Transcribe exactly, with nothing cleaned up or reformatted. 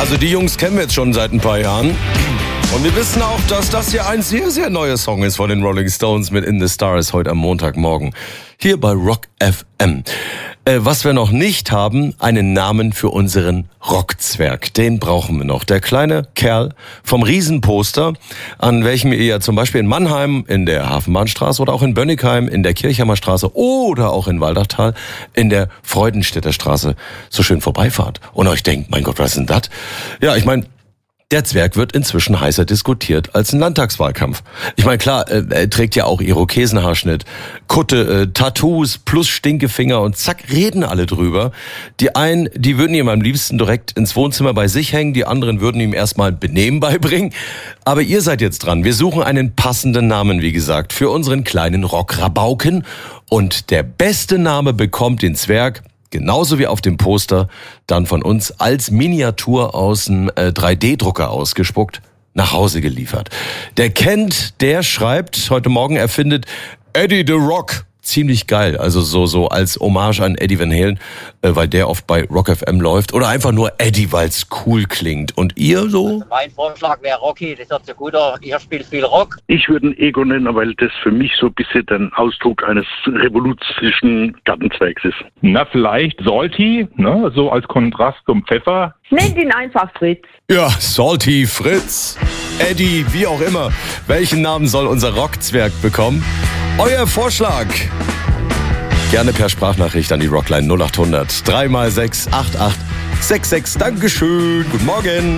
Also die Jungs kennen wir jetzt schon seit ein paar Jahren. Und wir wissen auch, dass das hier ein sehr, sehr neuer Song ist von den Rolling Stones mit In the Stars heute am Montagmorgen. Hier bei Rock F M. Äh, was wir noch nicht haben, einen Namen für unseren Rockzwerg. Den brauchen wir noch. Der kleine Kerl vom Riesenposter, an welchem ihr ja zum Beispiel in Mannheim in der Hafenbahnstraße oder auch in Bönnigheim in der Kirchheimer Straße oder auch in Waldachtal in der Freudenstädter Straße so schön vorbeifahrt. Und euch denkt, mein Gott, was ist denn das? Ja, ich meine, der Zwerg wird inzwischen heißer diskutiert als ein Landtagswahlkampf. Ich meine, klar, äh, er trägt ja auch Irokesenhaarschnitt, Kutte, äh, Tattoos plus Stinkefinger und zack, reden alle drüber. Die einen, die würden ihm am liebsten direkt ins Wohnzimmer bei sich hängen, die anderen würden ihm erstmal Benehmen beibringen. Aber ihr seid jetzt dran. Wir suchen einen passenden Namen, wie gesagt, für unseren kleinen Rockrabauken. Und der beste Name bekommt den Zwerg, genauso wie auf dem Poster, dann von uns als Miniatur aus dem äh, drei D Drucker ausgespuckt, nach Hause geliefert. Der kennt, der schreibt, heute Morgen erfindet Eddie the Rock. Ziemlich geil, also so so als Hommage an Eddie Van Halen, äh, weil der oft bei Rock F M läuft. Oder einfach nur Eddie, weil's cool klingt. Und ihr so? Also mein Vorschlag wäre Rocky, das hört sich gut an. Ihr spielt viel Rock. Ich würde ihn Ego nennen, weil das für mich so ein bisschen ein Ausdruck eines revoluzischen Gartenzwergs ist. Na, vielleicht Salty, ne, so als Kontrast zum Pfeffer. Nennt ihn einfach Fritz. Ja, Salty, Fritz, Eddie, wie auch immer. Welchen Namen soll unser Rockzwerg bekommen? Euer Vorschlag. Gerne per Sprachnachricht an die Rockline null acht hundert drei mal sechs acht acht sechs sechs. Dankeschön. Guten Morgen.